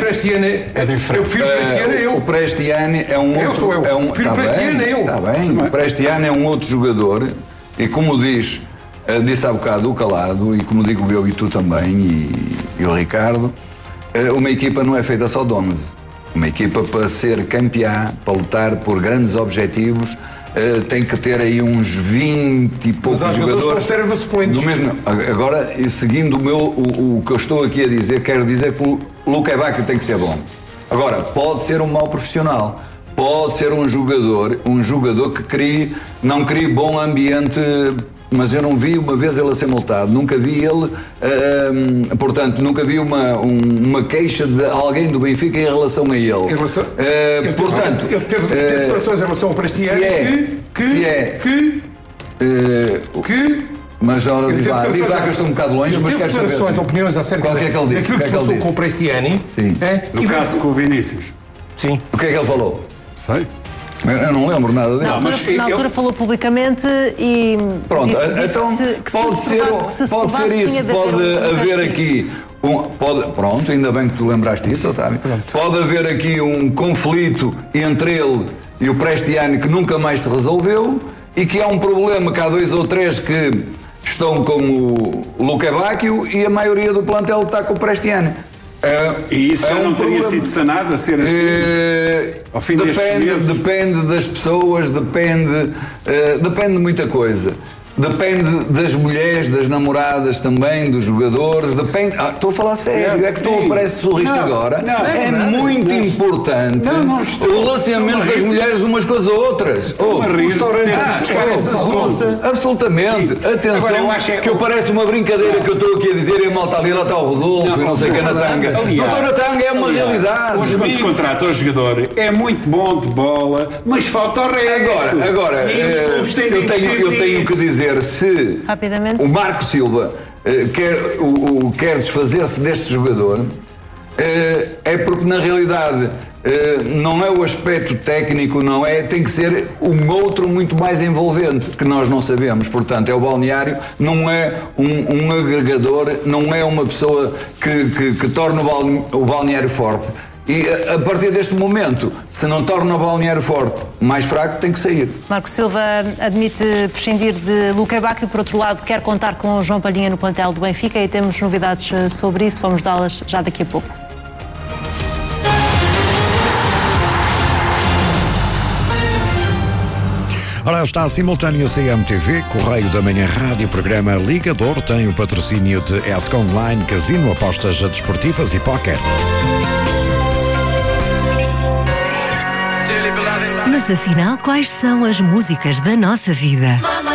Prestiani é diferente. Eu prefiro Prestiani eu. O Prestiani é um outro... Eu prefiro Prestiani eu. Está bem, o Prestiani é um outro jogador e como disse há bocado o Calado, e como digo eu e tu também, e o Ricardo, uma equipa não é feita só de 11. Uma equipa para ser campeã, para lutar por grandes objetivos, tem que ter aí uns 20 e poucos jogadores. Mas há jogadores suplentes. Agora, seguindo o que eu estou aqui a dizer, quero dizer que o Luquebacchio tem que ser bom. Agora, pode ser um mau profissional. Pode ser um jogador que não crie bom ambiente, mas eu não vi uma vez ele a ser multado, nunca vi ele, nunca vi uma queixa de alguém do Benfica em relação a ele. Ele teve declarações em relação ao Prestiani mas ora, diz lá que eu estou um bocado longe, mas quero saber. Declarações, opiniões acerca daquilo que se passou com o Prestiani. No caso com o Vinícius. Sim. O que é que ele falou? Sei. Eu não lembro nada dele. Na altura falou publicamente e pronto, disse então que pode ser isso, pode haver aqui pronto, ainda bem que tu lembraste disso, Otávio. Pode haver aqui um conflito entre ele e o Prestiani que nunca mais se resolveu e que há um problema que há 2 ou 3 que estão com o Luquebacchio e a maioria do plantel está com o Prestiani. E isso já não teria sido sanado a ser assim? Ao fim destes meses? Depende das pessoas, depende de muita coisa. Depende das mulheres, das namoradas também, dos jogadores, depende... estou a falar sério, certo, é que tu parece sorristo agora. É muito importante o relacionamento das mulheres umas com as outras. Absolutamente. Atenção, que eu parece uma brincadeira que eu estou aqui a dizer e a malta ali, lá está o Rodolfo e não sei quem na tanga. Não estou na tanga, é uma realidade. Hoje quando se contrata o jogador é muito bom de bola, mas falta o resto. Agora, eu tenho que dizer, se o Marco Silva quer desfazer-se deste jogador, é porque na realidade não é o aspecto técnico, tem que ser um outro muito mais envolvente, que nós não sabemos. Portanto, é o balneário, não é um agregador, não é uma pessoa que torna o balneário forte. E a partir deste momento, se não torna o balneário forte, mais fraco, tem que sair. Marco Silva admite prescindir de Luquebacchio, por outro lado quer contar com o João Palhinha no plantel do Benfica e temos novidades sobre isso, vamos dá-las já daqui a pouco. Ora, está simultâneo CMTV, Correio da Manhã Rádio, programa Ligador, tem o patrocínio de ESC Online, Casino, apostas desportivas e póquer. Mas afinal, quais são as músicas da nossa vida?